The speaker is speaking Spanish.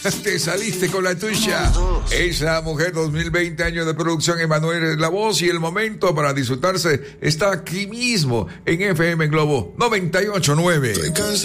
Te saliste con la tuya. Esa mujer, 2020 años de producción, Emanuel es la voz, y el momento para disfrutarse está aquí mismo en FM Globo 98.9.